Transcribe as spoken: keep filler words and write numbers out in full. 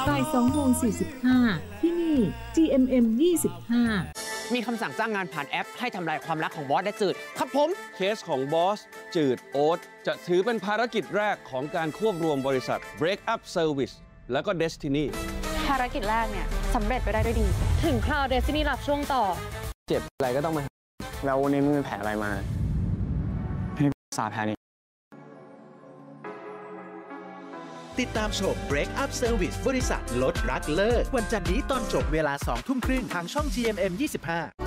บ่ายสองโมงสี่สิบห้าที่นี่ จี เอ็ม เอ็ม ยี่สิบห้ามีคำสั่งจ้างงานผ่านแอปให้ทำลายความรักของบอสและจืดครับผมเคสของบอสจืดโอ๊ตจะถือเป็นภารกิจแรกของการควบรวมบริษัท Break Up Service แล้วก็ Destiny ภารกิจแรกเนี่ยสำเร็จไปได้ด้วยดีถึงคราว Destiny รับช่วงต่อเจ็บอะไรก็ต้องมาแล้ววันนี้มึงมีแผลอะไรมาให้รักษาแผลนี้ติดตามชม Break Up Service บริษัทลดรักเลิกวันจันทร์นี้ตอนจบเวลาสองทุ่มครึ่งทางช่อง จี เอ็ม เอ็ม ยี่สิบห้า